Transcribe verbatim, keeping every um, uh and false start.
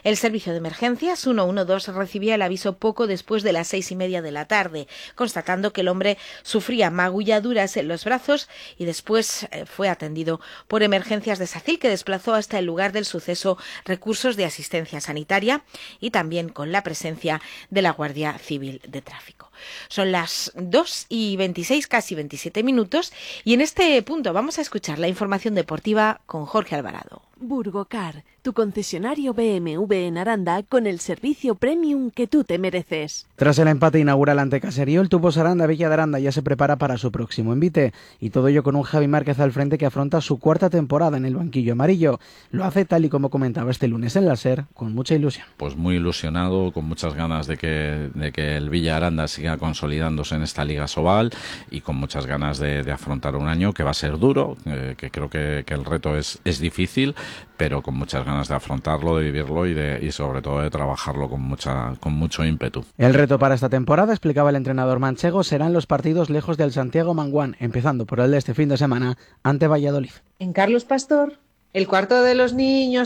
El servicio de emergencias ciento doce recibía el aviso poco después de las seis y media de la tarde, constatando que el hombre sufría magulladuras en los brazos y después eh, fue atendido por Emergencias de Sacil, que desplazó hasta el lugar del suceso recursos de asistencia sanitaria y también con la presencia de la Guardia Civil de Tráfico. Son las dos y veintiséis, casi veintisiete minutos, y en este punto vamos a escuchar la información deportiva con Jorge Alvarado. Burgocar, tu concesionario B M W en Aranda con el servicio premium que tú te mereces. Tras el empate inaugural ante Caserío, el Tubos Aranda Villa de Aranda ya se prepara para su próximo envite, y todo ello con un Javi Márquez al frente que afronta su cuarta temporada en el banquillo amarillo. Lo hace, tal y como comentaba este lunes en la SER, con mucha ilusión. Pues muy ilusionado, con muchas ganas de que, de que el Villa Aranda siga consolidándose en esta Liga Sobal y con muchas ganas de, de afrontar un año que va a ser duro, eh, que creo que, que el reto es, es difícil, pero con muchas ganas de afrontarlo, de vivirlo y, de, y sobre todo de trabajarlo con mucha con mucho ímpetu. El reto para esta temporada, explicaba el entrenador manchego, serán los partidos lejos del Santiago Manguán, empezando por el de este fin de semana ante Valladolid. En Carlos Pastor, el cuarto de los niños